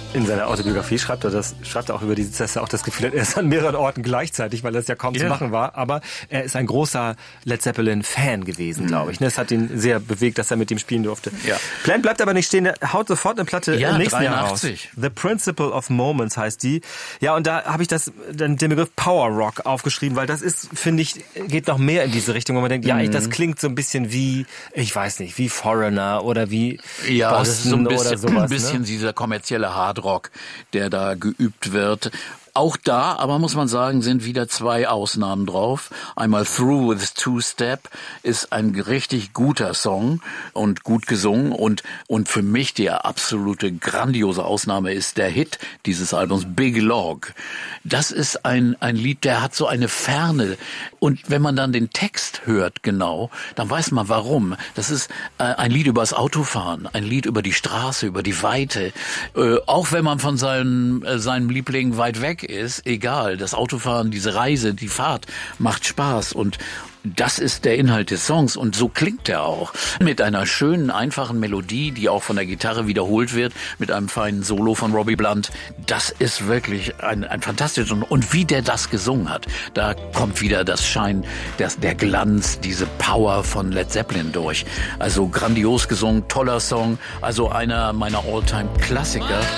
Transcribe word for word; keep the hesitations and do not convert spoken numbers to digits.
in seiner Autobiografie schreibt er das, schreibt er auch über die, dass er auch das Gefühl hat, er ist an mehreren Orten gleichzeitig, weil das ja kaum yeah. zu machen war. Aber er ist ein großer Led Zeppelin-Fan gewesen, mm. glaube ich. Es hat ihn sehr bewegt, dass er mit ihm spielen durfte. Ja. Plant bleibt aber nicht stehen, er haut sofort eine Platte ja, im nächsten dreiundachtzig. Jahr raus. The Principle of Moments heißt die. Ja, und da habe ich das, den Begriff Power Rock aufgeschrieben, weil das ist, finde ich, geht noch mehr in diese Richtung, wo man denkt, mm. ja, das klingt so ein bisschen wie, ich weiß nicht, wie Foreigner oder wie ja, Boston das ist so ein bisschen, oder sowas. Ein bisschen ne? dieser kommerzielle Hardrock, der da geübt wird. Auch da, aber muss man sagen, sind wieder zwei Ausnahmen drauf. Einmal Through with Two-Step ist ein richtig guter Song und gut gesungen. Und, und für mich die absolute grandiose Ausnahme ist der Hit dieses Albums, Big Log. Das ist ein, ein Lied, der hat so eine Ferne. Und wenn man dann den Text hört genau, dann weiß man warum. Das ist äh, ein Lied über das Autofahren, ein Lied über die Straße, über die Weite. Äh, auch wenn man von seinem, äh, seinem Liebling weit weg ist, egal. Das Autofahren, diese Reise, die Fahrt macht Spaß und das ist der Inhalt des Songs und so klingt er auch. Mit einer schönen, einfachen Melodie, die auch von der Gitarre wiederholt wird, mit einem feinen Solo von Robbie Blunt. Das ist wirklich ein, ein fantastisches und, und wie der das gesungen hat, da kommt wieder das Schein, das, der Glanz, diese Power von Led Zeppelin durch. Also grandios gesungen, toller Song, also einer meiner All-Time-Klassiker.